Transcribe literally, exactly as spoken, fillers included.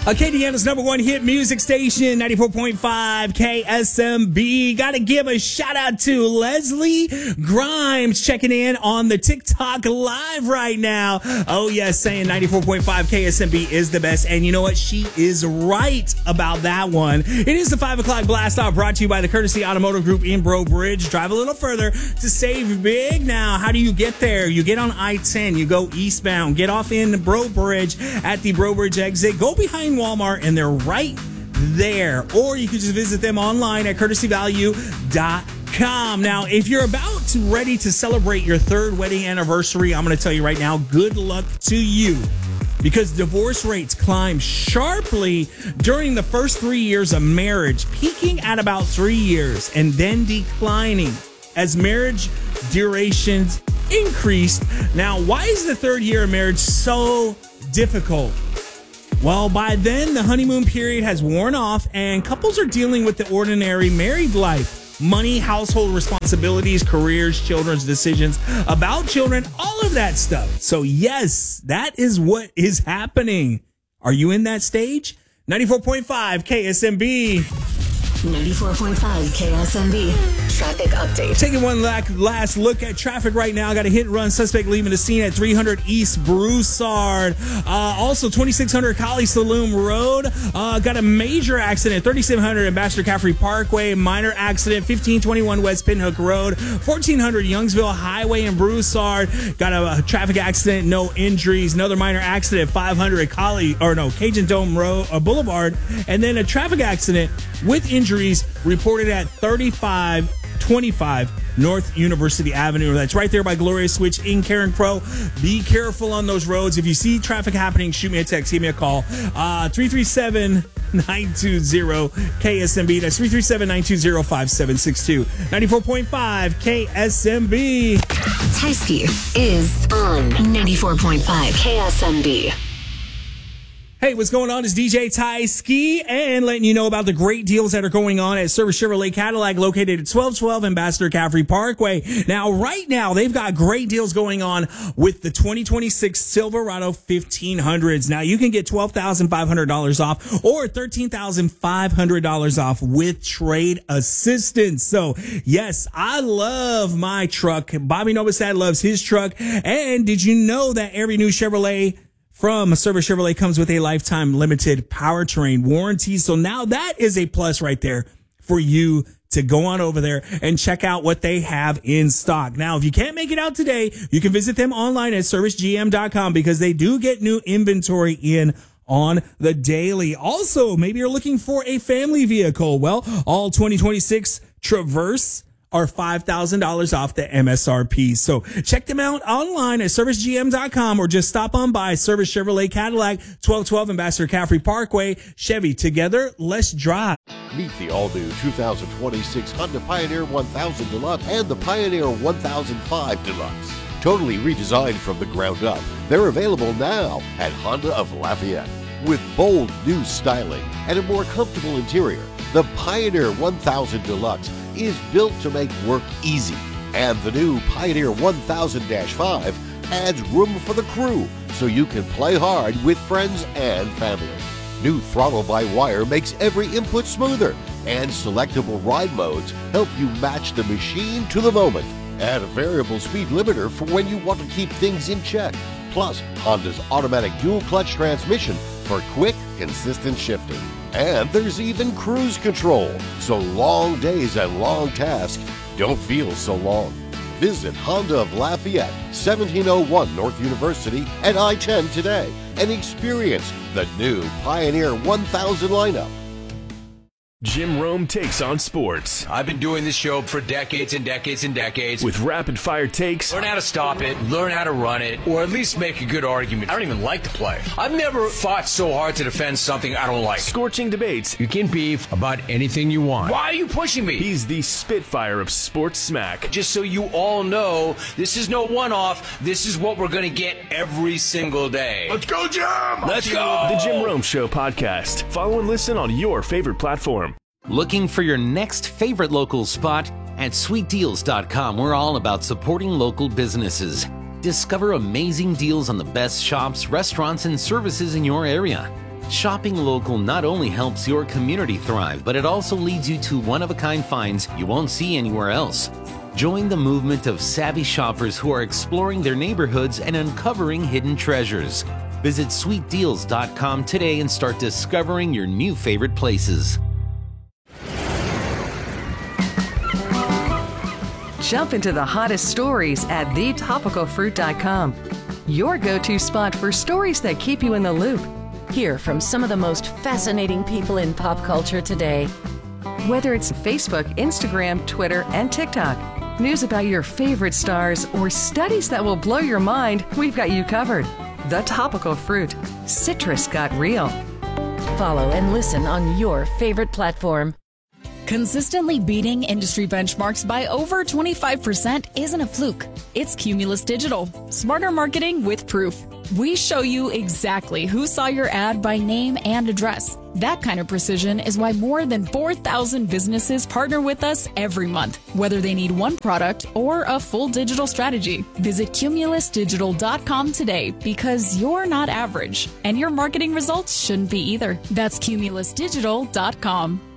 Acadiana's number one hit music station, ninety-four point five K S M B. Got to give a shout out to Leslie Grimes checking in on the TikTok live right now. Oh, yes, saying ninety-four point five K S M B is the best. And you know what? She is right about that one. It is the five o'clock blast off brought to you by the Courtesy Automotive Group in Breaux Bridge. Drive a little further to save big. Now, how do you get there? You get on I ten. You go eastbound. Get off in Breaux Bridge at the Breaux Bridge exit. Go behind Walmart and they're right there. Or you can just visit them online at courtesy value dot com. Now, if you're about to ready to celebrate your third wedding anniversary, I'm going to tell you right now, good luck to you. Because divorce rates climb sharply during the first three years of marriage, peaking at about three years and then declining as marriage durations increased. Now, why is the third year of marriage so difficult? Well, by then, the honeymoon period has worn off and couples are dealing with the ordinary married life. Money, household responsibilities, careers, children's decisions about children, all of that stuff. So yes, that is what is happening. Are you in that stage? ninety-four point five K S M B. ninety-four point five K S M B. Traffic update. Taking one last look at traffic right now. Got a hit and run suspect leaving the scene at three hundred East Broussard. Uh, also, twenty-six hundred Collie Saloon Road. Uh, got a major accident. thirty-seven hundred Ambassador Caffrey Parkway. Minor accident. fifteen twenty-one West Pinhook Road. fourteen hundred Youngsville Highway in Broussard. Got a, a traffic accident. No injuries. Another minor accident. five hundred Collie, or no, Cajun Dome Road, uh, Boulevard. And then a traffic accident with injuries reported at thirty-five twenty-five North University Avenue. That's right there by Glorious Switch in Karen Crow. Be careful on those roads. If you see traffic happening, shoot me a text, give me a call. Uh, three three seven, nine two zero K S M B. That's three three seven, nine two zero, five seven six two. ninety-four point five K S M B. Tysky is on ninety-four point five K S M B. Hey, what's going on? It's D J Ty Ski and letting you know about the great deals that are going on at Service Chevrolet Cadillac located at twelve twelve Ambassador Caffrey Parkway. Now, right now, they've got great deals going on with the twenty twenty-six Silverado fifteen hundreds. Now, you can get twelve thousand five hundred dollars off or thirteen thousand five hundred dollars off with trade assistance. So, yes, I love my truck. Bobby Novosad loves his truck. And did you know that every new Chevrolet from Service Chevrolet comes with a lifetime limited powertrain warranty? So now that is a plus right there for you to go on over there and check out what they have in stock. Now, if you can't make it out today, you can visit them online at service G M dot com because they do get new inventory in on the daily. Also, maybe you're looking for a family vehicle. Well, all twenty twenty-six Traverse are five thousand dollars off the M S R P. So check them out online at service G M dot com or just stop on by Service Chevrolet Cadillac, twelve twelve Ambassador Caffrey Parkway. Chevy, together, let's drive. Meet the all-new two thousand twenty-six Honda Pioneer one thousand Deluxe and the Pioneer one thousand five Deluxe. Totally redesigned from the ground up. They're available now at Honda of Lafayette. With bold new styling and a more comfortable interior, the Pioneer one thousand Deluxe is built to make work easy. And the new Pioneer one thousand dash five adds room for the crew so you can play hard with friends and family. New throttle-by-wire makes every input smoother, and selectable ride modes help you match the machine to the moment. Add a variable speed limiter for when you want to keep things in check. Plus, Honda's automatic dual-clutch transmission for quick, consistent shifting. And there's even cruise control, so long days and long tasks don't feel so long. Visit Honda of Lafayette, seventeen oh one North University and I ten today and experience the new Pioneer one thousand lineup. Jim Rome takes on sports. I've been doing this show for decades and decades and decades. With rapid-fire takes. Learn how to stop it, learn how to run it, or at least make a good argument. I don't even like to play. I've never fought so hard to defend something I don't like. Scorching debates. You can beef about anything you want. Why are you pushing me? He's the Spitfire of sports smack. Just so you all know, this is no one-off. This is what we're going to get every single day. Let's go, Jim! Let's go! The Jim Rome Show podcast. Follow and listen on your favorite platform. Looking for your next favorite local spot? At sweet deals dot com, we're all about supporting local businesses. Discover amazing deals on the best shops, restaurants, and services in your area. Shopping local not only helps your community thrive, but it also leads you to one-of-a-kind finds you won't see anywhere else. Join the movement of savvy shoppers who are exploring their neighborhoods and uncovering hidden treasures. Visit sweet deals dot com today and start discovering your new favorite places. Jump into the hottest stories at the topical fruit dot com. Your go-to spot for stories that keep you in the loop. Hear from some of the most fascinating people in pop culture today. Whether it's Facebook, Instagram, Twitter, and TikTok, news about your favorite stars, or studies that will blow your mind, we've got you covered. The Topical Fruit. Citrus got real. Follow and listen on your favorite platform. Consistently beating industry benchmarks by over twenty-five percent isn't a fluke. It's Cumulus Digital. Smarter marketing with proof. We show you exactly who saw your ad by name and address. That kind of precision is why more than four thousand businesses partner with us every month, whether they need one product or a full digital strategy. Visit cumulus digital dot com today because you're not average, and your marketing results shouldn't be either. That's cumulus digital dot com.